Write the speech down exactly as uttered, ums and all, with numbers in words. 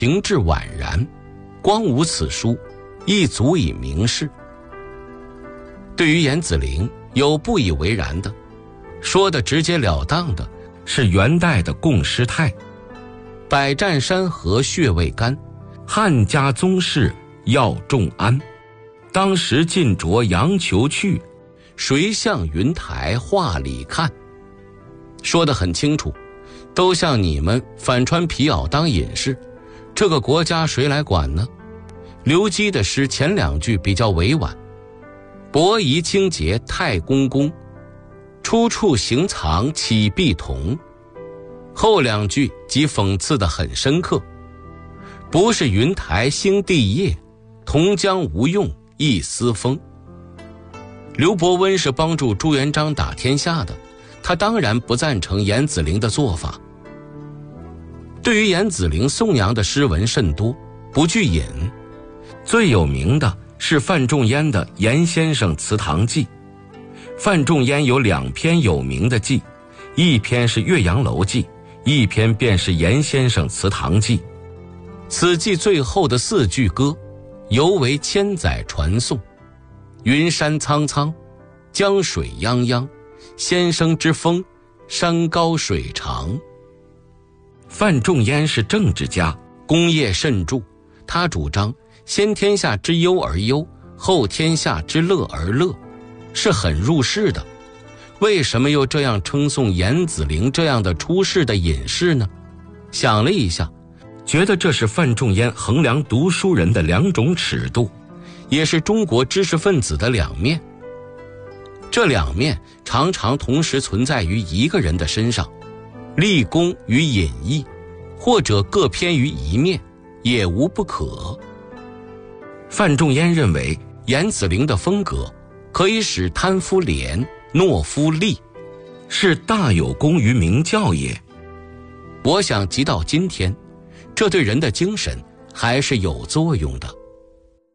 情志宛然，光无此书，亦足以明示。对于严子陵有不以为然的，说的直截了当的是元代的贡师泰，百战山河血未干，汉家宗室要重安，当时尽着杨求去，谁向云台画里看。说得很清楚，都像你们反穿皮袄当隐士，这个国家谁来管呢？刘基的诗前两句比较委婉，伯夷清洁太公公，出处行藏岂必同。后两句即讽刺得很深刻，不是云台兴地业，同江无用一丝风。刘伯温是帮助朱元璋打天下的，他当然不赞成严子陵的做法。对于严子陵颂扬的诗文甚多，不具引。最有名的是范仲淹的《严先生祠堂记》。范仲淹有两篇有名的记，一篇是《岳阳楼记》，一篇便是《严先生祠堂记》。此记最后的四句歌，犹为千载传颂。云山苍苍，江水泱泱，先生之风，山高水长。范仲淹是政治家，功业甚著，他主张先天下之忧而忧，后天下之乐而乐，是很入世的。为什么又这样称颂严子陵这样的出世的隐士呢？想了一下，觉得这是范仲淹衡量读书人的两种尺度，也是中国知识分子的两面。这两面常常同时存在于一个人的身上，立功与隐逸，或者各偏于一面，也无不可。范仲淹认为严子陵的风格可以使贪夫廉，懦夫利，是大有功于明教也。我想即到今天，这对人的精神还是有作用的。